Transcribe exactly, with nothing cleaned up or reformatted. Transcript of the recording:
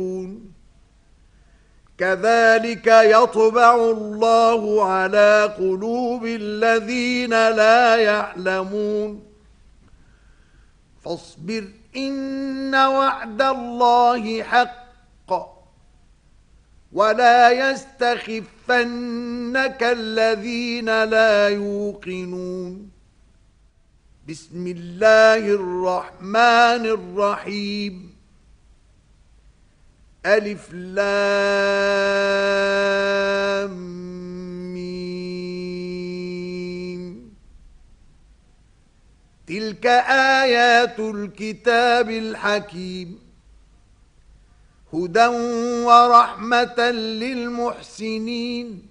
كذلك يطبع الله على قلوب الذين لا يعلمون فاصبر إن وعد الله حق ولا يستخفنك الذين لا يوقنون بسم الله الرحمن الرحيم ألف لام ميم تلك آيات الكتاب الحكيم هدى ورحمة للمحسنين